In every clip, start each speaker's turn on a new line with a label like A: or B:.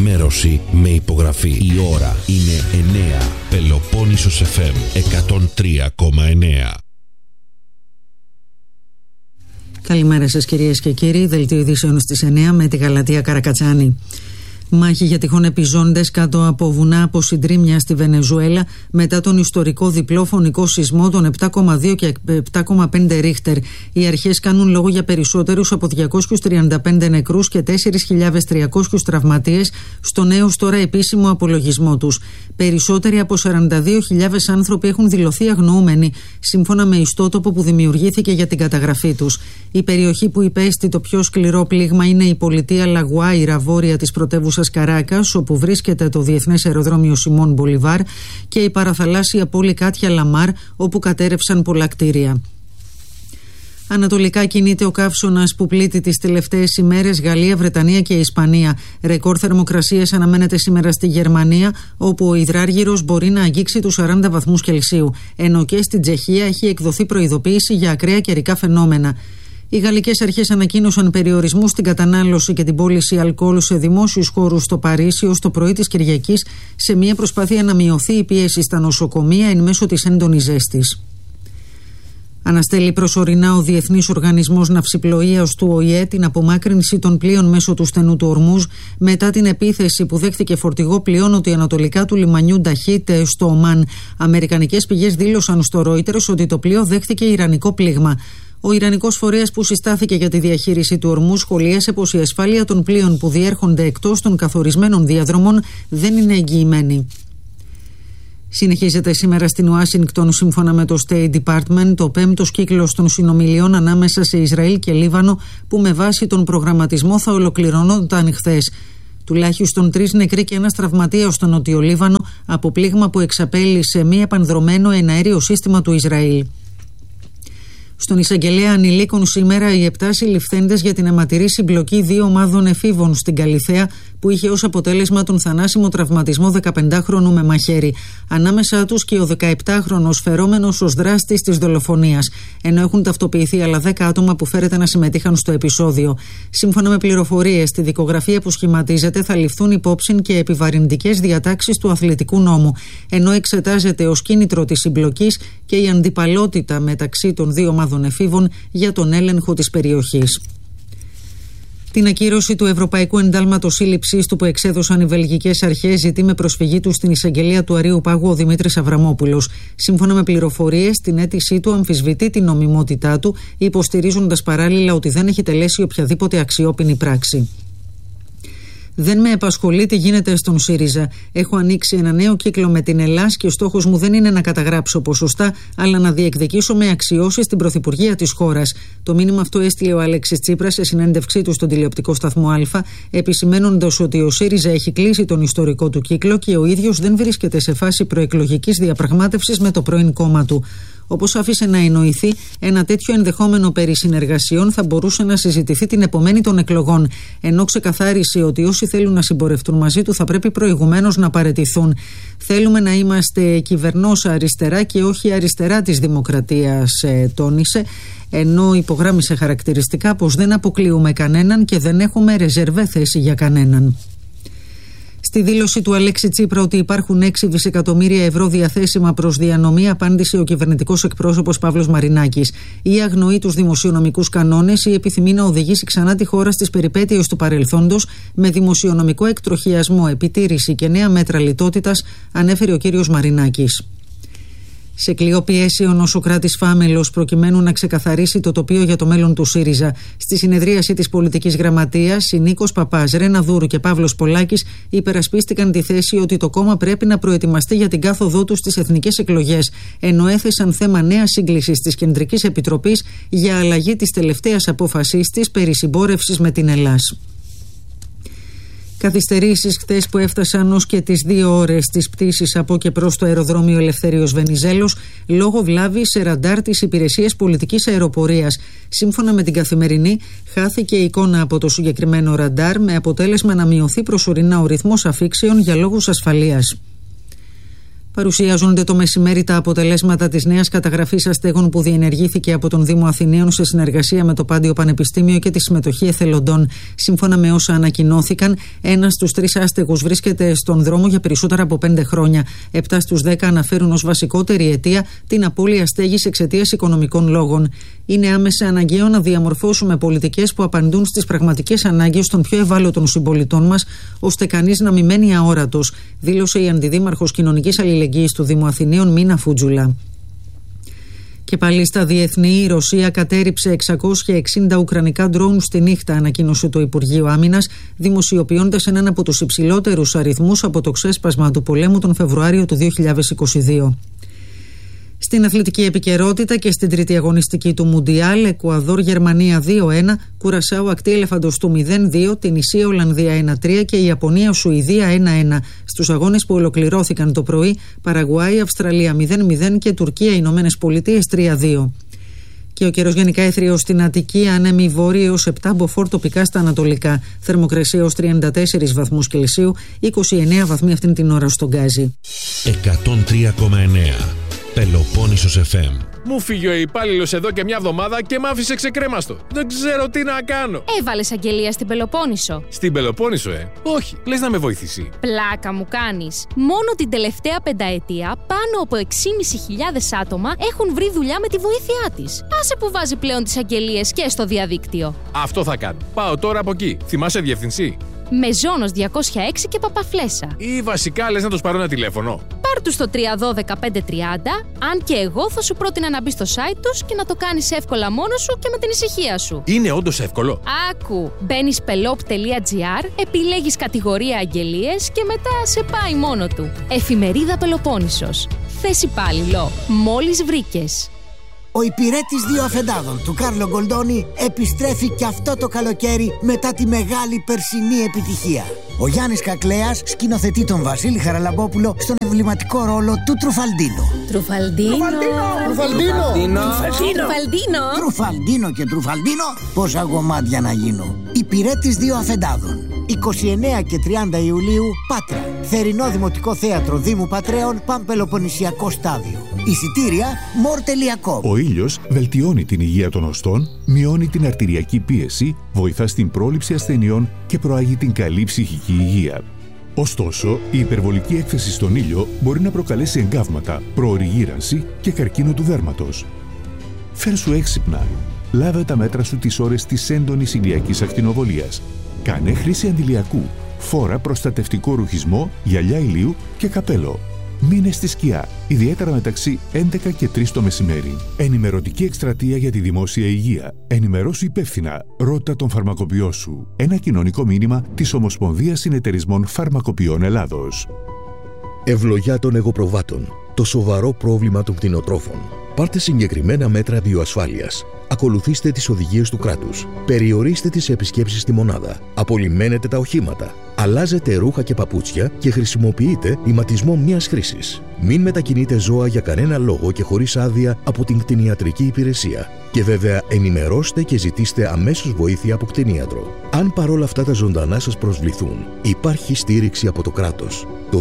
A: ενημέρωση με υπογραφή. Η ώρα είναι 9. Πελοπόννησος FM 103,9.
B: Καλημέρα σας κυρίες και κύριοι. Δελτίο ειδήσεων στις 9 με τη Γαλατεία Καρακατσάνη. Μάχη για τυχόν επιζώντες κάτω από βουνά από συντρίμμια στη Βενεζουέλα μετά τον ιστορικό διπλό φωνικό σεισμό των 7,2 και 7,5 ρίχτερ. Οι αρχές κάνουν λόγο για περισσότερους από 235 νεκρούς και 4.300 τραυματίες στον έως τώρα επίσημο απολογισμό τους. Περισσότεροι από 42.000 άνθρωποι έχουν δηλωθεί αγνοούμενοι, σύμφωνα με ιστότοπο που δημιουργήθηκε για την καταγραφή τους. Η περιοχή που υπέστη το πιο σκληρό πλήγμα είναι η πολιτεία Λαγουάιρα, βόρεια της πρωτεύουσας Καράκας, όπου βρίσκεται το Διεθνές Αεροδρόμιο Σιμών Μπολιβάρ, και η παραθαλάσσια πόλη Κάτια Λαμάρ, όπου κατέρευσαν πολλά κτίρια. Ανατολικά κινείται ο καύσωνας που πλήττει τις τελευταίες ημέρες Γαλλία, Βρετανία και Ισπανία. Ρεκόρ θερμοκρασίας αναμένεται σήμερα στη Γερμανία, όπου ο υδράργυρος μπορεί να αγγίξει τους 40 βαθμούς Κελσίου, ενώ και στην Τσεχία έχει εκδοθεί προειδοποίηση για ακραία καιρικά φαινόμενα. Οι γαλλικές αρχές ανακοίνωσαν περιορισμούς στην κατανάλωση και την πώληση αλκοόλ σε δημόσιους χώρους στο Παρίσι ως το πρωί της Κυριακής, σε μια προσπάθεια να μειωθεί η πίεση στα νοσοκομεία εν μέσω της έντονης ζέστης. Αναστέλει προσωρινά ο Διεθνής Οργανισμός Ναυσιπλοείας του ΟΗΕ την απομάκρυνση των πλοίων μέσω του στενού του Ορμούζ μετά την επίθεση που δέχτηκε φορτηγό πλοίο νοτιοανατολικά του λιμανιού Νταχίτ στο Ομάν. Αμερικανικές πηγές δήλωσαν στο Reuters ότι το πλοίο δέχτηκε ιρανικό πλήγμα. Ο Ιρανικός φορέας που συστάθηκε για τη διαχείριση του ορμού σχολίασε πως η ασφάλεια των πλοίων που διέρχονται εκτός των καθορισμένων διαδρομών δεν είναι εγγυημένη. Συνεχίζεται σήμερα στην Ουάσιγκτον, σύμφωνα με το State Department, ο 5ος κύκλος των συνομιλιών ανάμεσα σε Ισραήλ και Λίβανο, που με βάση τον προγραμματισμό θα ολοκληρωνόταν χθες. Τουλάχιστον 3 νεκροί και 1 τραυματίας στο Νότιο Λίβανο από πλήγμα που εξαπέλυσε μη επανδρωμένο εναέριο σύστημα του Ισραήλ. Στον εισαγγελέα ανηλίκων σήμερα οι 7 συλληφθέντες για την αιματηρή συμπλοκή 2 ομάδων εφήβων στην Καλιθέα, που είχε ως αποτέλεσμα τον θανάσιμο τραυματισμό 15χρονου με μαχαίρι. Ανάμεσά τους και ο 17χρονος φερόμενος ως δράστης της δολοφονίας, ενώ έχουν ταυτοποιηθεί άλλα 10 άτομα που φέρεται να συμμετείχαν στο επεισόδιο. Σύμφωνα με πληροφορίες, στη δικογραφία που σχηματίζεται θα ληφθούν υπόψη και επιβαρυντικές διατάξεις του αθλητικού νόμου, ενώ εξετάζεται ως κίνητρο της συμπλοκής και η αντιπαλότητα μεταξύ των 2 ομάδων εφήβων για τον έλεγχο της περιοχής. Την ακύρωση του Ευρωπαϊκού Εντάλματος Σύλληψης του που εξέδωσαν οι βελγικές αρχές ζητεί με προσφυγή του στην εισαγγελία του Αρείου Πάγου ο Δημήτρης Αβραμόπουλος. Σύμφωνα με πληροφορίες, την αίτησή του αμφισβητεί την νομιμότητά του, υποστηρίζοντας παράλληλα ότι δεν έχει τελέσει οποιαδήποτε αξιόπινη πράξη. Δεν με απασχολεί τι γίνεται στον ΣΥΡΙΖΑ. Έχω ανοίξει ένα νέο κύκλο με την Ελλάς και στόχος μου δεν είναι να καταγράψω ποσοστά, αλλά να διεκδικήσω με αξιώσεις την πρωθυπουργία της χώρας. Το μήνυμα αυτό έστειλε ο Αλέξης Τσίπρας σε συνέντευξή του στον τηλεοπτικό σταθμό Α, επισημαίνοντας ότι ο ΣΥΡΙΖΑ έχει κλείσει τον ιστορικό του κύκλο και ο ίδιος δεν βρίσκεται σε φάση προεκλογικής διαπραγμάτευσης με το πρώην κόμμα του. Όπως άφησε να εννοηθεί, ένα τέτοιο ενδεχόμενο περί συνεργασιών θα μπορούσε να συζητηθεί την επομένη των εκλογών, ενώ ξεκαθάρισε ότι όσοι θέλουν να συμπορευτούν μαζί του θα πρέπει προηγουμένως να παραιτηθούν. Θέλουμε να είμαστε κυβερνός αριστερά και όχι αριστερά της δημοκρατίας, τόνισε, ενώ υπογράμμισε χαρακτηριστικά πως δεν αποκλείουμε κανέναν και δεν έχουμε ρεζερβέ θέση για κανέναν. Στη δήλωση του Αλέξη Τσίπρα ότι υπάρχουν 6 δισεκατομμύρια ευρώ διαθέσιμα προς διανομή, απάντησε ο κυβερνητικός εκπρόσωπος Παύλος Μαρινάκης. Ή αγνοεί τους δημοσιονομικούς κανόνες ή επιθυμεί να οδηγήσει ξανά τη χώρα στις περιπέτειες του παρελθόντος με δημοσιονομικό εκτροχιασμό, επιτήρηση και νέα μέτρα λιτότητας, ανέφερε ο κύριος Μαρινάκης. Σε κλειό πιέσεων ο Σωκράτης Φάμελος προκειμένου να ξεκαθαρίσει το τοπίο για το μέλλον του ΣΥΡΙΖΑ. Στη συνεδρίαση της πολιτικής γραμματείας, οι Νίκος Παπάς, Ρένα Δούρου και Παύλος Πολάκης υπερασπίστηκαν τη θέση ότι το κόμμα πρέπει να προετοιμαστεί για την κάθοδό του στις εθνικές εκλογές, ενώ έθεσαν θέμα νέας σύγκλησης της Κεντρικής Επιτροπής για αλλαγή της τελευταίας απόφασής της περί συμπόρευσης με την Ελλάς. Καθυστερήσεις χθες που έφτασαν ως και τις 2 ώρες της πτήσης από και προς το αεροδρόμιο Ελευθέριος Βενιζέλος λόγω βλάβης σε ραντάρ της Υπηρεσίας Πολιτικής Αεροπορίας. Σύμφωνα με την Καθημερινή, χάθηκε η εικόνα από το συγκεκριμένο ραντάρ με αποτέλεσμα να μειωθεί προσωρινά ο ρυθμός αφήξεων για λόγους ασφαλείας. Παρουσιάζονται το μεσημέρι τα αποτελέσματα της νέας καταγραφής αστέγων που διενεργήθηκε από τον Δήμο Αθηναίων σε συνεργασία με το Πάντιο Πανεπιστήμιο και τη συμμετοχή εθελοντών. Σύμφωνα με όσα ανακοινώθηκαν, 1 στους 3 άστεγους βρίσκεται στον δρόμο για περισσότερα από 5 χρόνια. 7 στους 10 αναφέρουν ως βασικότερη αιτία την απώλεια στέγης εξαιτίας οικονομικών λόγων. Είναι άμεσα αναγκαίο να διαμορφώσουμε πολιτικές που απαντούν στις πραγματικές ανάγκες των πιο ευάλωτων συμπολιτών μας, ώστε κανείς να μην μένει αόρατος, δήλωσε η Αντιδήμαρχος Κοινωνικής Αλληλεγγύης του Δήμου Αθηναίων, Μίνα Φούτζουλα. Και πάλι στα διεθνή, η Ρωσία κατέρριψε 660 ουκρανικά ντρόουν στη νύχτα, ανακοίνωσε το Υπουργείο Άμυνας, δημοσιοποιώντας έναν από τους υψηλότερους αριθμούς από το ξέσπασμα του πολέμου τον Φεβρουάριο του 2022. Στην αθλητική επικαιρότητα και στην τρίτη αγωνιστική του Μουντιάλ, Εκουαδόρ-Γερμανία 2-1, Κουρασάου Ακτή Ελεφαντοστού 0-2, την Ισία Ολλανδία 1-3 και η Ιαπωνία-Σουηδία 1-1. Στους αγώνες που ολοκληρώθηκαν το πρωί, Παραγουάη-Αυστραλία 0-0 και Τουρκία-Ηνωμένες Πολιτείες 3-2. Και ο καιρός γενικά έθριο στην Αττική, άνεμοι βόρειοι έως 7, μποφόρ τοπικά στα ανατολικά. Θερμοκρασία ως 34 βαθμούς Κελσίου, 29 βαθμοί αυτήν την ώρα στον Γκάζι.
A: 103,9 Πελοπόννησος FM.
C: Μου φύγει ο υπάλληλος εδώ και μια εβδομάδα και μ' άφησε ξεκρέμαστο. Δεν ξέρω τι να κάνω.
D: Έβαλες αγγελία στην Πελοπόννησο.
C: Στην Πελοπόννησο, Όχι, λες να με βοηθήσει.
D: Πλάκα μου κάνεις. Μόνο την τελευταία πενταετία πάνω από 6.500 άτομα έχουν βρει δουλειά με τη βοήθειά της. Άσε που βάζει πλέον τις αγγελίες και στο διαδίκτυο.
C: Αυτό θα κάνω. Πάω τώρα από εκεί. Θυμάσαι διευθυνσή?
D: Μεζόνος 206 και Παπαφλέσσα.
C: Ή βασικά λες να τους πάρω ένα τηλέφωνο?
D: Πάρ' τους στο 312-530, αν και εγώ θα σου πρότεινα να μπεις στο site τους και να το κάνεις εύκολα μόνος σου και με την ησυχία σου.
C: Είναι όντως εύκολο?
D: Άκου, μπαίνεις pelop.gr, επιλέγεις κατηγορία αγγελίες και μετά σε πάει μόνο του. Εφημερίδα Πελοπόννησος. Θες υπάλληλο. Μόλις βρήκες.
E: Ο υπηρέτης 2 αφεντάδων του Κάρλο Γκολντόνι επιστρέφει και αυτό το καλοκαίρι μετά τη μεγάλη περσινή επιτυχία. Ο Γιάννης Κακλέας σκηνοθετεί τον Βασίλη Χαραλαμπόπουλο στον εμβληματικό ρόλο του Τρουφαλντίνο. Τρουφαλντίνο και Τρουφαλντίνο, πόσα γομάτια να γίνω. Υπηρέτης 2 αφεντάδων. 29 και 30 Ιουλίου, Πάτρα. Θερινό Δημοτικό Θέατρο Δήμου Πατρέων, Παμπελοποννησιακό Στάδιο. Εισιτήρια more.com.
F: Ο ήλιος βελτιώνει την υγεία των οστών, μειώνει την αρτηριακή πίεση, βοηθά στην πρόληψη ασθενειών και προάγει την καλή ψυχική υγεία. Ωστόσο, η υπερβολική έκθεση στον ήλιο μπορεί να προκαλέσει εγκάβματα, προωρή γύρανση και καρκίνο του δέρματος. Φέρσου έξυπνα. Λάβε τα μέτρα σου τις ώρες της έντονης ηλιακής ακτινοβολίας. Κάνε χρήση αντιλιακού. Φόρα προστατευτικό ρουχισμό, γυαλιά ηλίου και καπέλο. Μείνε στη σκιά, ιδιαίτερα μεταξύ 11 και 3 το μεσημέρι. Ενημερωτική εκστρατεία για τη δημόσια υγεία. Ενημερώσου υπεύθυνα. Ρώτα τον φαρμακοποιό σου. Ένα κοινωνικό μήνυμα της Ομοσπονδίας Συνεταιρισμών Φαρμακοποιών Ελλάδος.
G: Ευλογιά των εγωπροβάτων. Το σοβαρό πρόβλημα των κτηνοτρόφων. Πάρτε συγκεκριμένα μέτρα βιοασφάλειας. Ακολουθήστε τις οδηγίες του κράτους. Περιορίστε τις επισκέψεις στη μονάδα. Απολυμμένετε τα οχήματα. Αλλάζετε ρούχα και παπούτσια και χρησιμοποιείτε ηματισμό μιας χρήσης. Μην μετακινείτε ζώα για κανένα λόγο και χωρίς άδεια από την κτηνιατρική υπηρεσία. Και βέβαια ενημερώστε και ζητήστε αμέσως βοήθεια από κτηνίατρο. Αν παρόλα αυτά τα ζωντανά σας προσβληθούν, υπάρχει στήριξη από το κράτος. Το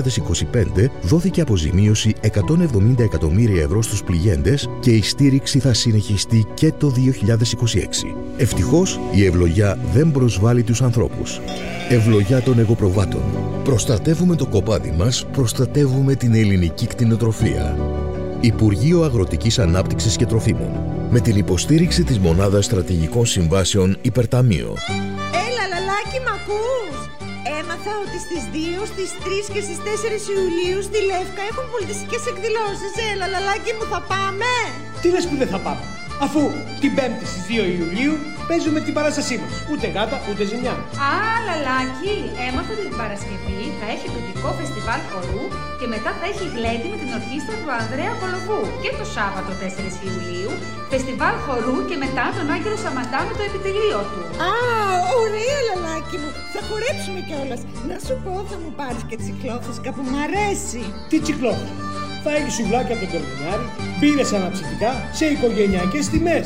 G: 2025 δόθηκε αποζημίωση 170 εκατομμύρια ευρώ στους πληγέντες και η στήριξη θα συνεχιστεί και το 2026. Ευτυχώς η ευλογιά δεν προσβάλλει τους ανθρώπους. Ευλογιά των εγωπροβάτων. Προστατεύουμε το κοπάδι μας, προστατεύουμε την ελληνική κτηνοτροφία. Υπουργείο Αγροτικής Ανάπτυξης και Τροφίμων. Με την υποστήριξη της Μονάδας Στρατηγικών Συμβάσεων Υπερταμείο.
H: Έλα, λαλάκι, μ' ακούς? Έμαθα ότι στις 2, στις 3 και στις 4 Ιουλίου στη Λεύκα έχουν πολιτιστικές εκδηλώσεις. Έλα, λαλάκι μου, θα πάμε?
I: Τι λες που δεν θα πάμε, αφού την 5η στις 2 Ιουλίου παίζουμε την παράστασή μας. Ούτε γάτα, ούτε ζημιά.
J: Α, λαλάκι, έμαθα ότι την Παρασκευή θα έχει τοπικό φεστιβάλ χορού και μετά θα έχει γλέντι με την ορχήστρα του Ανδρέα Κολοβού. Και το Σάββατο 4 Ιουλίου, φεστιβάλ χορού και μετά τον Άγγελο Σαμαντά με το επιτελείο του.
H: Α, ωραία, λαλάκι μου. Θα χορέψουμε κιόλας. Να σου πω, θα μου πάρεις και τσικλόφουσκα που μ' αρέσει.
I: Τι τσικλόφουσκα? Θα έχει σουβλάκια από τον Κορδονιάρη, μπύρες αναψυκτικά σε οικογενειακές τιμές.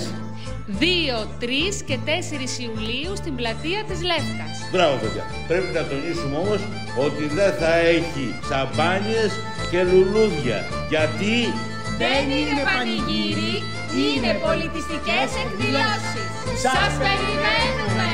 J: 2, 3 και 4 Ιουλίου στην πλατεία της Λεύκας.
K: Μπράβο, παιδιά. Πρέπει να τονίσουμε όμως ότι δεν θα έχει σαμπάνιες και λουλούδια. Γιατί
J: δεν είναι πανηγύρι, είναι πολιτιστικές εκδηλώσεις. Σας περιμένουμε!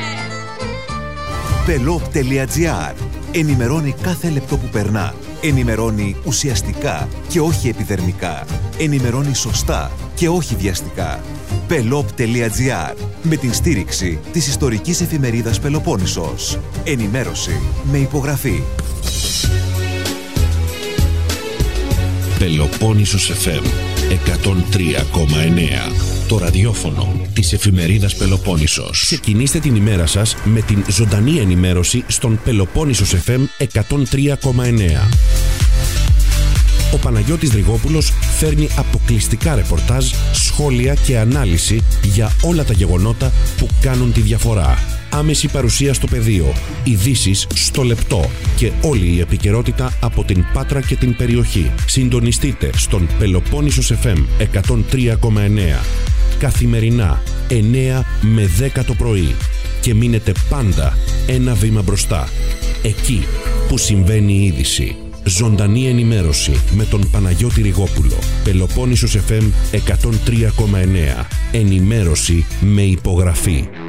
L: Pelop.gr. Ενημερώνει κάθε λεπτό που περνά. Ενημερώνει ουσιαστικά και όχι επιδερμικά. Ενημερώνει σωστά και όχι βιαστικά. Pelop.gr. Με την στήριξη της ιστορικής εφημερίδας Πελοπόννησος. Ενημέρωση με υπογραφή.
A: Πελοπόννησος FM 103,9. Το ραδιόφωνο της εφημερίδας Πελοπόννησος. Ξεκινήστε την ημέρα σας με την ζωντανή ενημέρωση στον Πελοπόννησος FM 103,9. Ο Παναγιώτης Δρυγόπουλος φέρνει αποκλειστικά ρεπορτάζ, σχόλια και ανάλυση για όλα τα γεγονότα που κάνουν τη διαφορά. Άμεση παρουσία στο πεδίο, ειδήσεις στο λεπτό και όλη η επικαιρότητα από την Πάτρα και την περιοχή. Συντονιστείτε στον Πελοπόννησος FM 103,9. Καθημερινά 9 με 10 το πρωί και μείνετε πάντα ένα βήμα μπροστά. Εκεί που συμβαίνει η είδηση. Ζωντανή ενημέρωση με τον Παναγιώτη Ριγόπουλο. Πελοπόννησος FM 103,9. Ενημέρωση με υπογραφή.